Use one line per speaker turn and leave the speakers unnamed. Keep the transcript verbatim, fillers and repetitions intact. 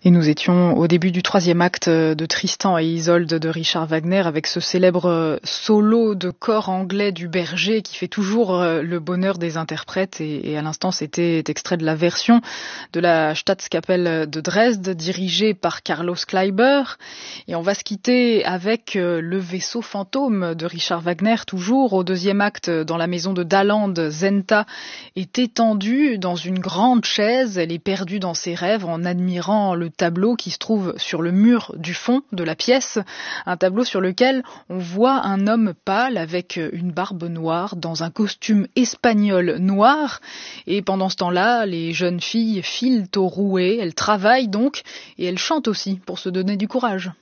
Et nous étions au début du troisième acte de Tristan et Isolde de Richard Wagner avec ce célèbre solo de cor anglais du berger qui fait toujours le bonheur des interprètes. Et, et à l'instant, c'était extrait de la version de la Staatskapelle de Dresde dirigée par Carlos Kleiber. Et on va se quitter avec le vaisseau fantôme de Richard Wagner, toujours au deuxième acte dans la maison de Daland. Zenta est étendue dans une grande chaise. Elle est perdue dans ses rêves en admirant le tableau qui se trouve sur le mur du fond de la pièce, un tableau sur lequel on voit un homme pâle avec une barbe noire dans un costume espagnol noir, et pendant ce temps-là, les jeunes filles filent au rouet, elles travaillent donc et elles chantent aussi pour se donner du courage.